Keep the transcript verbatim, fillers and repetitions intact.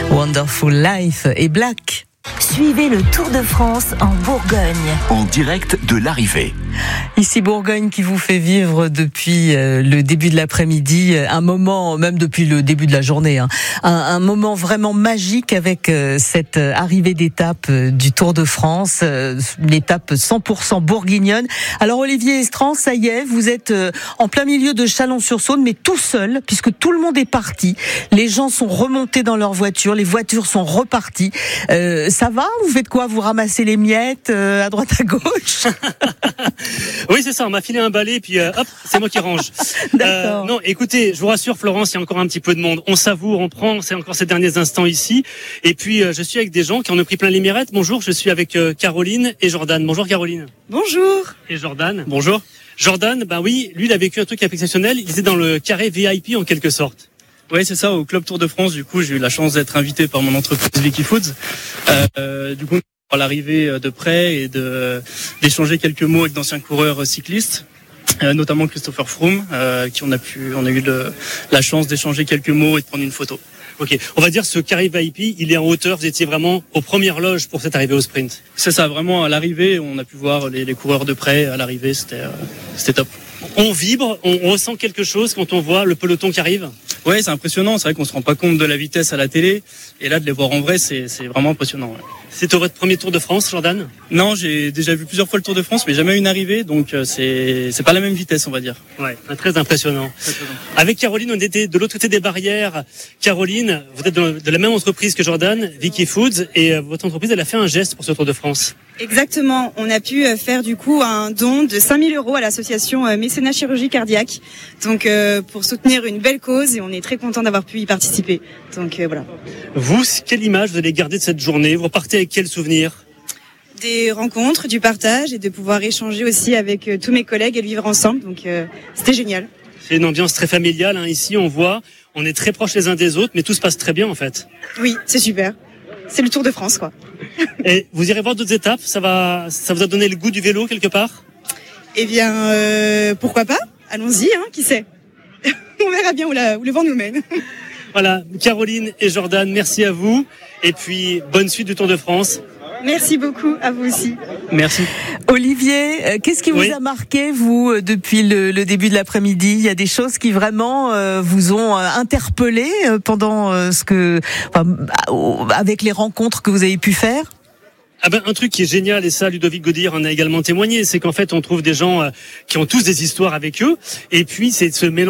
Wonderful Life et Black. Suivez le Tour de France en Bourgogne. En direct de l'arrivée. Ici Bourgogne qui vous fait vivre depuis euh, le début de l'après-midi, un moment, même depuis le début de la journée, hein, un, un moment vraiment magique avec euh, cette arrivée d'étape euh, du Tour de France, euh, l'étape cent pour cent bourguignonne. Alors Olivier Estran, ça y est, vous êtes euh, en plein milieu de Chalon-sur-Saône, mais tout seul, puisque tout le monde est parti. Les gens sont remontés dans leurs voitures, les voitures sont reparties. Euh, ça va ? Vous faites quoi ? Vous ramassez les miettes euh, à droite à gauche ? Oui, c'est ça. On m'a filé un balai, puis euh, hop, c'est moi qui range. D'accord. Euh, non, écoutez, je vous rassure, Florence, il y a encore un petit peu de monde. On savoure, on prend, c'est encore ces derniers instants ici. Et puis, euh, je suis avec des gens qui en ont pris plein les mirettes. Bonjour, je suis avec euh, Caroline et Jordan. Bonjour, Caroline. Bonjour. Et Jordan. Bonjour. Jordan, ben oui, lui, il a vécu un truc exceptionnel. Il était dans le carré V I P en quelque sorte. Oui, c'est ça, au Club Tour de France. Du coup, j'ai eu la chance d'être invité par mon entreprise Vicky Foods. Euh, du coup, à l'arrivée de près et de d'échanger quelques mots avec d'anciens coureurs cyclistes, euh, notamment Christopher Froome, euh, qui on a pu, on a eu le, la chance d'échanger quelques mots et de prendre une photo. Ok, on va dire ce carré V I P, il est en hauteur. Vous étiez vraiment aux premières loges pour cette arrivée au sprint. C'est ça, vraiment à l'arrivée, on a pu voir les, les coureurs de près. À l'arrivée, c'était euh, c'était top. On vibre, on, on ressent quelque chose quand on voit le peloton qui arrive. Ouais, c'est impressionnant. C'est vrai qu'on se rend pas compte de la vitesse à la télé, et là de les voir en vrai, c'est c'est vraiment impressionnant. Ouais. C'était votre premier Tour de France, Jordan ? Non, j'ai déjà vu plusieurs fois le Tour de France, mais jamais une arrivée, donc euh, c'est c'est pas la même vitesse, on va dire. Ouais, très impressionnant. Avec Caroline, on était de l'autre côté des barrières. Caroline, vous êtes de la même entreprise que Jordan, Vicky Foods, et votre entreprise, elle a fait un geste pour ce Tour de France. Exactement. On a pu faire du coup un don de cinq mille euros à l'association Mécénat Chirurgie Cardiaque. Donc euh, pour soutenir une belle cause, et on est très content d'avoir pu y participer. Donc euh, voilà. Vous, quelle image vous allez garder de cette journée ? Vous repartez avec quel souvenir ? Des rencontres, du partage et de pouvoir échanger aussi avec euh, tous mes collègues et le vivre ensemble. Donc euh, c'était génial. C'est une ambiance très familiale, hein. Ici, on voit, on est très proches les uns des autres, mais tout se passe très bien en fait. Oui, c'est super. C'est le Tour de France, quoi. Et vous irez voir d'autres étapes ? Ça va, ça vous a donné le goût du vélo quelque part ? Eh bien, euh, pourquoi pas ? Allons-y, hein, qui sait ? On verra bien où, la, où le vent nous mène. Voilà, Caroline et Jordan, merci à vous. Et puis, bonne suite du Tour de France. Merci beaucoup, à vous aussi. Merci. Olivier, qu'est-ce qui vous oui. a marqué, vous, depuis le, le début de l'après-midi ? Il y a des choses qui vraiment euh, vous ont interpellé pendant euh, ce que, enfin, avec les rencontres que vous avez pu faire ? Ah ben, un truc qui est génial, et ça, Ludovic Godir en a également témoigné, c'est qu'en fait, on trouve des gens euh, qui ont tous des histoires avec eux, et puis c'est de se mélanger.